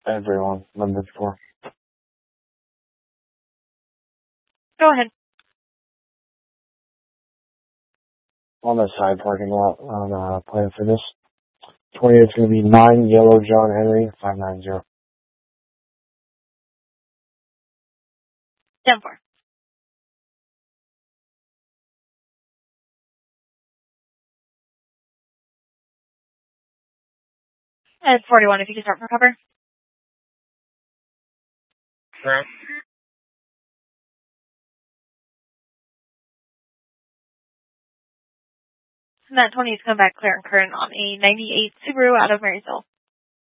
Everyone, number 4. Go ahead. On the side parking lot on plan for this. 20 is going to be 9 Yellow John Henry 590. 10-4. And 41, if you can start for cover. Sure. And that 20 is coming back clear and current on a 98 Subaru out of Marysville.